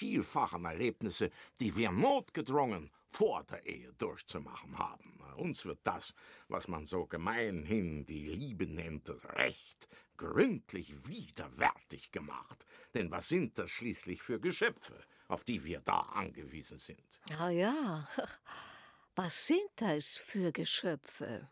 vielfachen Erlebnisse, die wir notgedrungen vor der Ehe durchzumachen haben. Uns wird das, was man so gemeinhin die Liebe nennt, recht gründlich widerwärtig gemacht. Denn was sind das schließlich für Geschöpfe, auf die wir da angewiesen sind? Ah ja, was sind das für Geschöpfe?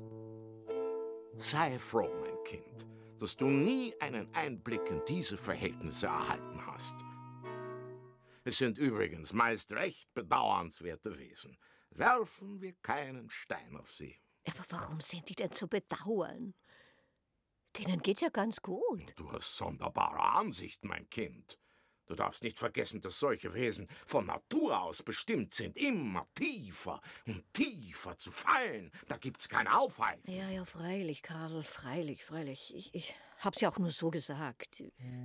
Sei froh, mein Kind, dass du nie einen Einblick in diese Verhältnisse erhalten hast. Es sind übrigens meist recht bedauernswerte Wesen. Werfen wir keinen Stein auf sie. Aber warum sind die denn zu bedauern? Denen geht's ja ganz gut. Du hast sonderbare Ansicht, mein Kind. Du darfst nicht vergessen, dass solche Wesen von Natur aus bestimmt sind, immer tiefer und tiefer zu fallen. Da gibt's kein Aufhalten. Ja, freilich, Karl, freilich. Ich hab's ja auch nur so gesagt.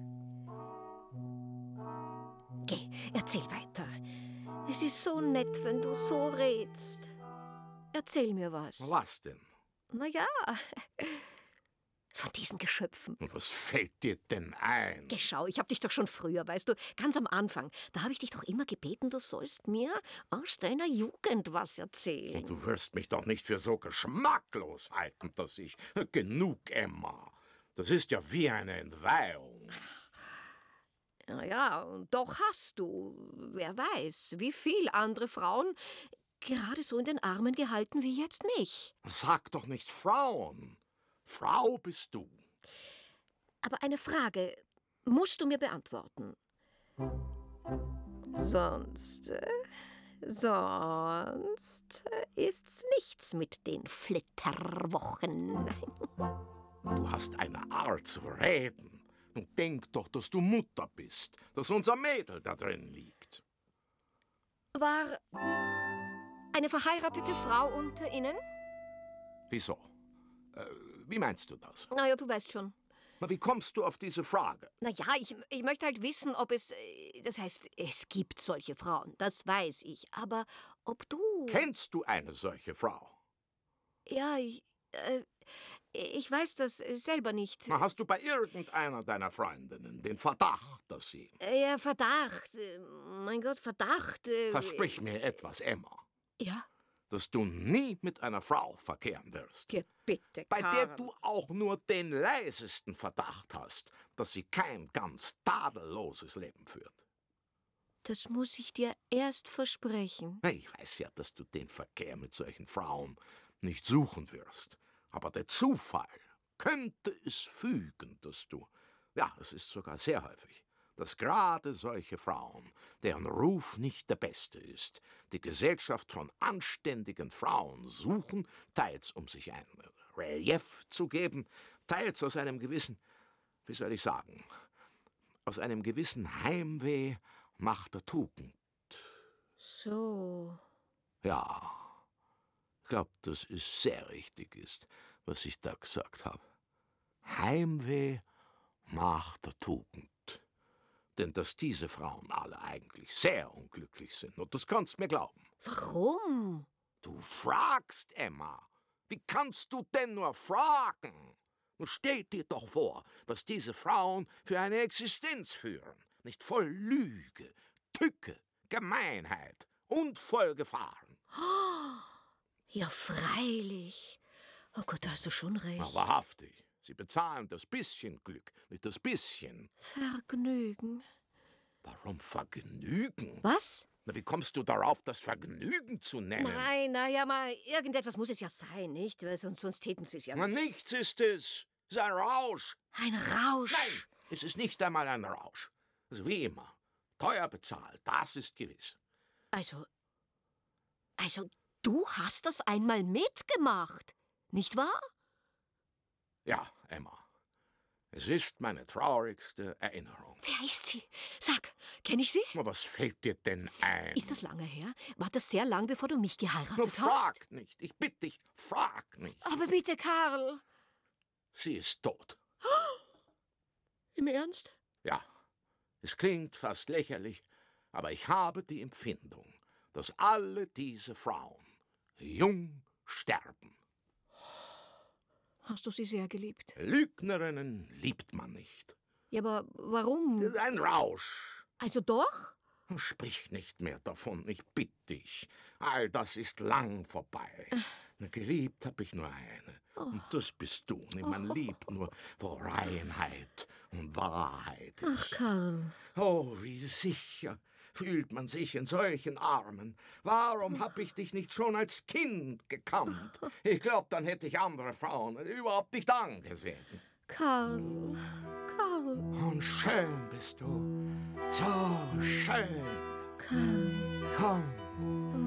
Geh, erzähl weiter. Es ist so nett, wenn du so redst. Erzähl mir was. Was denn? Na ja, von diesen Geschöpfen. Und was fällt dir denn ein? Geh, schau, ich hab dich doch schon früher, weißt du, ganz am Anfang. Da habe ich dich doch immer gebeten, du sollst mir aus deiner Jugend was erzählen. Und du wirst mich doch nicht für so geschmacklos halten, dass ich... Genug, Emma. Das ist ja wie eine Entweihung. Ja, und doch hast du, wer weiß, wie viel andere Frauen gerade so in den Armen gehalten wie jetzt mich. Sag doch nicht Frauen. Frau bist du. Aber eine Frage musst du mir beantworten. Sonst ist's nichts mit den Flitterwochen. Du hast eine Art zu reden. Und denk doch, dass du Mutter bist, dass unser Mädel da drin liegt. War eine verheiratete Frau unter Ihnen? Wieso? Wie meinst du das? Na ja, du weißt schon. Na, wie kommst du auf diese Frage? Na ja, ich möchte halt wissen, ob es... Das heißt, es gibt solche Frauen, das weiß ich. Aber ob du... Kennst du eine solche Frau? Ja, ich weiß das selber nicht. Na, hast du bei irgendeiner deiner Freundinnen den Verdacht, dass sie... Ja, Verdacht. Mein Gott, Verdacht. Versprich mir etwas, Emma. Ja? Dass du nie mit einer Frau verkehren wirst. Bitte, bei Karl. der du auch nur den leisesten Verdacht hast, dass sie kein ganz tadelloses Leben führt. Das muss ich dir erst versprechen. Ich weiß ja, dass du den Verkehr mit solchen Frauen nicht suchen wirst. Aber der Zufall könnte es fügen, dass du... Ja, es ist sogar sehr häufig, dass gerade solche Frauen, deren Ruf nicht der beste ist, die Gesellschaft von anständigen Frauen suchen, teils um sich ein Relief zu geben, teils aus einem gewissen, wie soll ich sagen, aus einem gewissen Heimweh nach der Tugend. So. Ja, ich glaube, dass es sehr richtig ist, was ich da gesagt habe. Heimweh nach der Tugend. Denn dass diese Frauen alle eigentlich sehr unglücklich sind, und das kannst mir glauben. Warum? Du fragst, Emma. Wie kannst du denn nur fragen? Nun stell dir doch vor, was diese Frauen für eine Existenz führen. Nicht voll Lüge, Tücke, Gemeinheit und voll Gefahren. Ja, freilich. Oh Gott, da hast du schon recht. Na, wahrhaftig. Sie bezahlen das bisschen Glück, nicht das bisschen. Vergnügen. Warum Vergnügen? Was? Na, wie kommst du darauf, das Vergnügen zu nennen? Nein, na ja, mal, irgendetwas muss es ja sein, nicht? Weil sonst täten sie es ja Na, nicht. nichts ist es. Es ist ein Rausch. Ein Rausch? Nein, es ist nicht einmal ein Rausch. Also wie immer. Teuer bezahlt, das ist gewiss. Also, du hast das einmal mitgemacht, nicht wahr? Ja, Emma. Es ist meine traurigste Erinnerung. Wer ist sie? Sag, kenne ich sie? Na, was fällt dir denn ein? Ist das lange her? War das sehr lang, bevor du mich geheiratet Nur hast? frag nicht. Ich bitte dich, frag nicht. Aber bitte, Karl. Sie ist tot. Im Ernst? Ja, es klingt fast lächerlich, aber ich habe die Empfindung, dass alle diese Frauen jung sterben. Hast du sie sehr geliebt? Lügnerinnen liebt man nicht. Ja, aber warum? Das ist ein Rausch. Also doch? Sprich nicht mehr davon, ich bitte dich. All das ist lang vorbei. Geliebt hab ich nur eine. Und das bist du. Und man liebt nur, wo Reinheit und Wahrheit ist. Ach, Karl. Oh, wie sicher fühlt man sich in solchen Armen. Warum hab ich dich nicht schon als Kind gekannt? Ich glaub, dann hätte ich andere Frauen überhaupt nicht angesehen. Karl. Und schön bist du. So schön. Karl. Komm.